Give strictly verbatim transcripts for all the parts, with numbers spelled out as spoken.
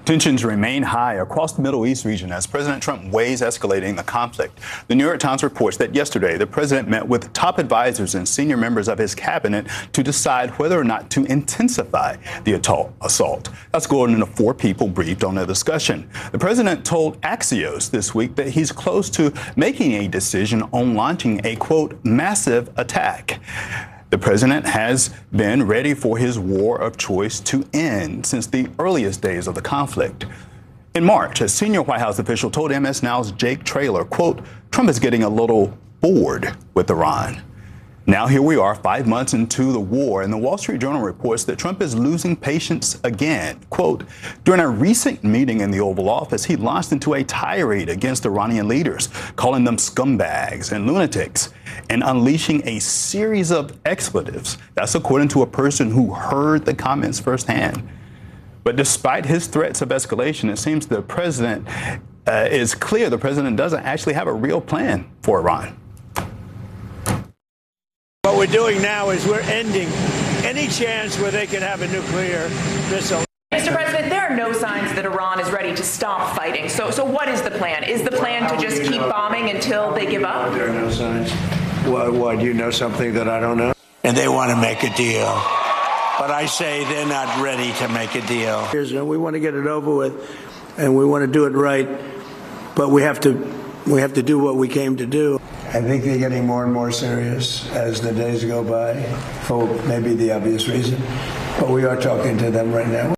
Tensions remain high across the Middle East region as President Trump weighs escalating the conflict. The New York Times reports that yesterday the president met with top advisors and senior members of his cabinet to decide whether or not to intensify the assault. That's according to four people briefed on the discussion. The president told Axios this week that he's close to making a decision on launching a, quote, massive attack. The president has been ready for his war of choice to end since the earliest days of the conflict. In March, a senior White House official told M S Now's Jake Traylor, quote, Trump is getting a little bored with Iran. Now here we are five months into the war, and the Wall Street Journal reports that Trump is losing patience again. Quote, during a recent meeting in the Oval Office, he launched into a tirade against Iranian leaders, calling them scumbags and lunatics, and unleashing a series of expletives. That's according to a person who heard the comments firsthand. But despite his threats of escalation, it seems the president uh, is clear the president doesn't actually have a real plan for Iran. What we're doing now is we're ending any chance where they could have a nuclear missile. Mister President, there are no signs that Iran is ready to stop fighting. So, so what is the plan? Is the plan to just keep bombing until they give up? There are no signs. Why, why, do you know something that I don't know? And they want to make a deal. But I say they're not ready to make a deal. We want to get it over with, and we want to do it right. But we have to, we have to do what we came to do. I think they're getting more and more serious as the days go by, for maybe the obvious reason. But we are talking to them right now.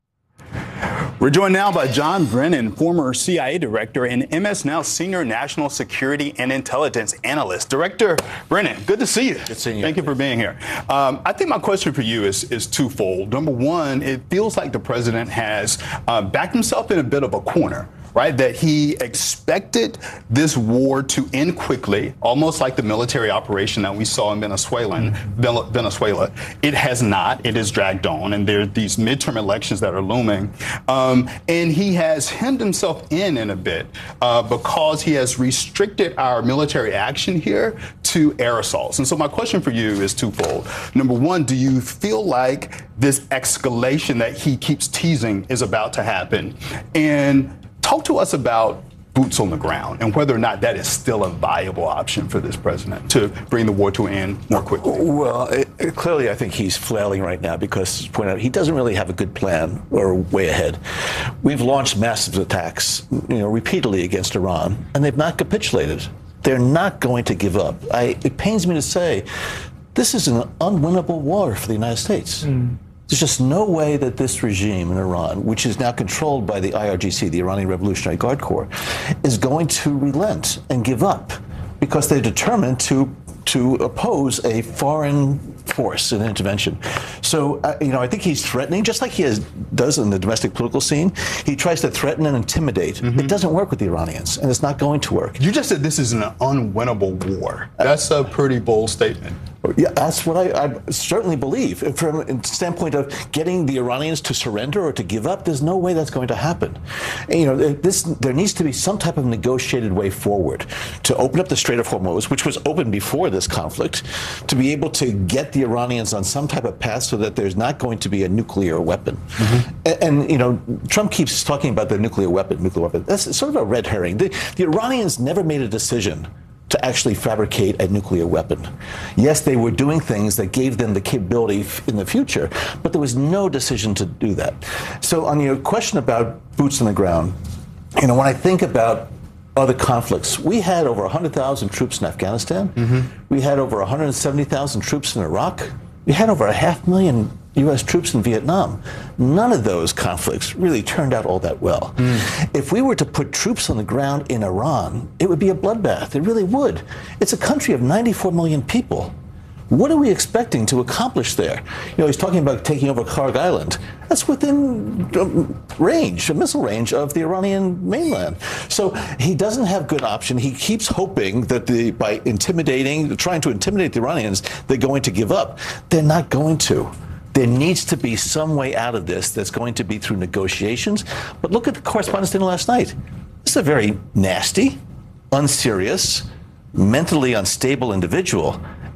We're joined now by John Brennan, former C I A director and M S Now senior national security and intelligence analyst. Director Brennan, good to see you. Good seeing you. Thank you for being here. Um, I think my question for you is, is twofold. Number one, it feels like the president has uh, backed himself in a bit of a corner. Right, that he expected this war to end quickly, almost like the military operation that we saw in Venezuela. Venezuela. It has not. It has dragged on, and there are these midterm elections that are looming. Um, and he has hemmed himself in in a bit uh, because he has restricted our military action here to air assaults. And so my question for you is twofold. Number one, do you feel like this escalation that he keeps teasing is about to happen? And talk to us about boots on the ground and whether or not that is still a viable option for this president to bring the war to an end more quickly. Well, it, it, clearly I think he's flailing right now because, as pointed out, he doesn't really have a good plan or way ahead. We've launched massive attacks, you know, repeatedly against Iran, and they've not capitulated. They're not going to give up. I, it pains me to say this is an unwinnable war for the United States. Mm. There's just no way that this regime in Iran, which is now controlled by the I R G C, the Iranian Revolutionary Guard Corps, is going to relent and give up because they're determined to to oppose a foreign force and intervention. So, uh, you know, I think he's threatening, just like he has, does in the domestic political scene. He tries to threaten and intimidate. Mm-hmm. It doesn't work with the Iranians, and it's not going to work. You just said this is an unwinnable war. That's a pretty bold statement. Yeah, that's what I, I certainly believe. From a standpoint of getting the Iranians to surrender or to give up, there's no way that's going to happen. And, you know, this there needs to be some type of negotiated way forward to open up the Strait of Hormuz, which was open before this conflict, to be able to get the Iranians on some type of path so that there's not going to be a nuclear weapon. Mm-hmm. And, and, you know, Trump keeps talking about the nuclear weapon, nuclear weapon. That's sort of a red herring. The, the Iranians never made a decision to actually fabricate a nuclear weapon. Yes, they were doing things that gave them the capability in the future, but there was no decision to do that. So on your question about boots on the ground, you know, when I think about other conflicts, we had over one hundred thousand troops in Afghanistan. Mm-hmm. We had over one hundred seventy thousand troops in Iraq. We had over a half million U S troops in Vietnam. None of those conflicts really turned out all that well. Mm. If we were to put troops on the ground in Iran, it would be a bloodbath. It really would. It's a country of ninety-four million people. What are we expecting to accomplish there? You know, he's talking about taking over Kharg Island. That's within range, a missile range of the Iranian mainland. So he doesn't have good option. He keeps hoping that the, by intimidating, trying to intimidate the Iranians, they're going to give up. They're not going to. There needs to be some way out of this that's going to be through negotiations. But look at the Correspondents' Dinner last night. This is a very nasty, unserious, mentally unstable individual.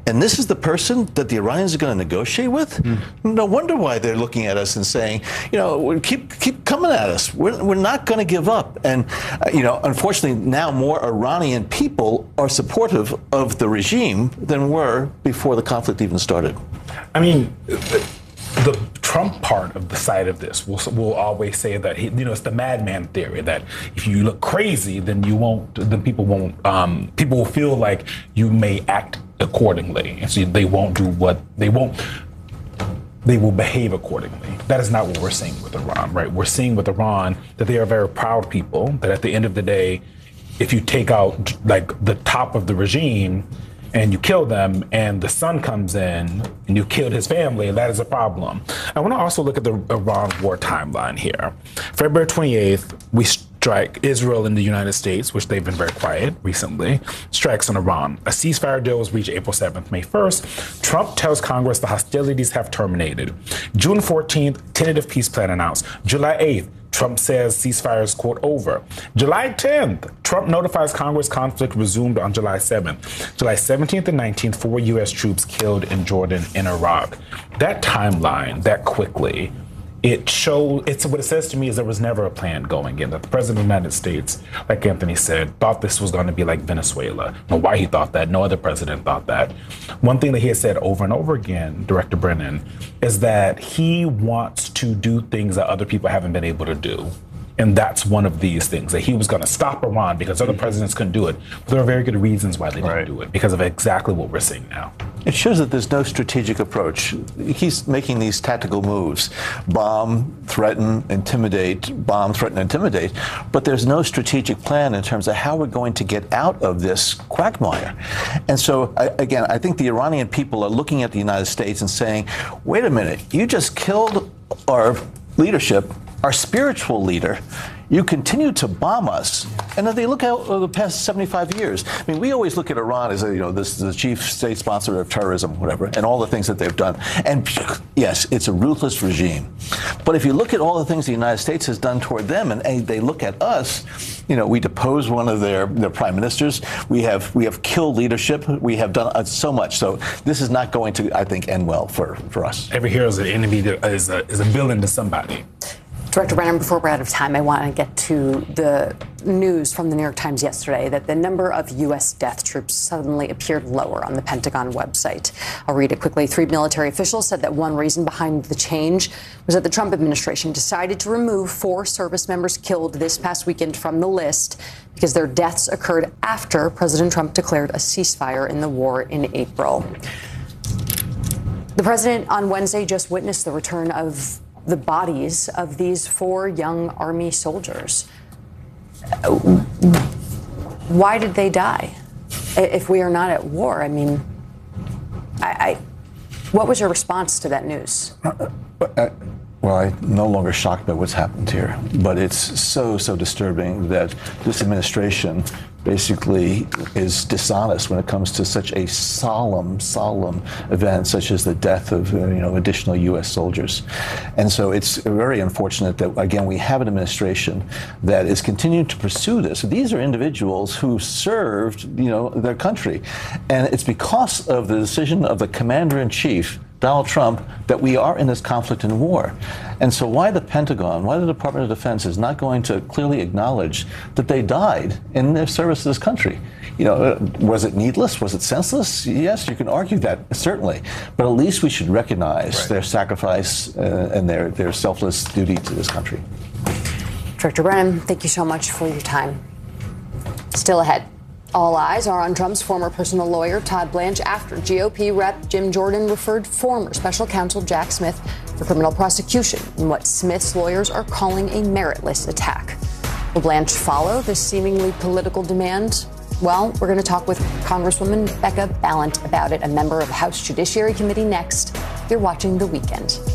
And this is the person that the Iranians are going to negotiate with? Mm. No wonder why they're looking at us and saying, you know, keep keep coming at us. We're, we're not going to give up. And, uh, you know, unfortunately, now more Iranian people are supportive of the regime than were before the conflict even started. I mean, the Trump part of the side of this will will always say that he, you know, it's the madman theory that if you look crazy, then you won't, then people won't, um, people will feel like you may act accordingly, and so they won't do what they won't. They will behave accordingly. That is not what we're seeing with Iran, right? We're seeing with Iran that they are very proud people. That at the end of the day, if you take out like the top of the regime and you kill them and the son comes in and you killed his family, that is a problem. I want to also look at the Iran war timeline here. February twenty-eighth, we strike Israel and the United States, which they've been very quiet recently, strikes on Iran. A ceasefire deal was reached April seventh. May first, Trump tells Congress the hostilities have terminated. June fourteenth, tentative peace plan announced. July eighth, Trump says ceasefire is, quote, over. July tenth, Trump notifies Congress conflict resumed on July seventh. July seventeenth and nineteenth, four U S troops killed in Jordan and Iraq. That timeline, that quickly, it shows, it's what it says to me is there was never a plan going in, that the President of the United States, like Anthony said, thought this was going to be like Venezuela. I don't know why he thought that. No other president thought that. One thing that he has said over and over again, Director Brennan, is that he wants to do things that other people haven't been able to do. And that's one of these things, that he was going to stop Iran because other presidents couldn't do it. But there are very good reasons why they didn't right. do it, because of exactly what we're seeing now. It shows that there's no strategic approach. He's making these tactical moves. Bomb, threaten, intimidate, bomb, threaten, intimidate. But there's no strategic plan in terms of how we're going to get out of this quagmire. And so, I, again, I think the Iranian people are looking at the United States and saying, wait a minute, you just killed our leadership, our spiritual leader. You continue to bomb us. And if they look out over the past seventy-five years, I mean, we always look at Iran as, a, you know, this the chief state sponsor of terrorism, whatever, and all the things that they've done. And yes, it's a ruthless regime. But if you look at all the things the United States has done toward them, and they look at us, you know, we deposed one of their, their prime ministers. We have we have killed leadership. We have done so much. So this is not going to, I think, end well for, for us. Every hero is an enemy, is a, is a villain to somebody. Director Brennan, before we're out of time, I want to get to the news from the New York Times yesterday that the number of U S death troops suddenly appeared lower on the Pentagon website. I'll read it quickly. Three military officials said that one reason behind the change was that the Trump administration decided to remove four service members killed this past weekend from the list because their deaths occurred after President Trump declared a ceasefire in the war in April. The president on Wednesday just witnessed the return of the bodies of these four young Army soldiers. Why did they die? If we are not at war, I mean, I, I what was your response to that news? Uh, uh, well, I'm no longer shocked by what's happened here, but it's so, so disturbing that this administration basically is dishonest when it comes to such a solemn, solemn event such as the death of, you know, additional U S soldiers. And so it's very unfortunate that, again, we have an administration that is continuing to pursue this. These are individuals who served, you know, their country. And it's because of the decision of the commander-in-chief, Donald Trump, that we are in this conflict and war. And so why the Pentagon, why the Department of Defense is not going to clearly acknowledge that they died in their service to this country? You know, was it needless? Was it senseless? Yes, you can argue that, certainly. But at least we should recognize right. their sacrifice uh, and their, their selfless duty to this country. Director Brennan, thank you so much for your time. Still ahead. All eyes are on Trump's former personal lawyer, Todd Blanche, after G O P Rep Jim Jordan referred former special counsel Jack Smith for criminal prosecution in what Smith's lawyers are calling a meritless attack. Will Blanche follow this seemingly political demand? Well, we're going to talk with Congresswoman Becca Balint about it, a member of the House Judiciary Committee, next. You're watching The Weekend.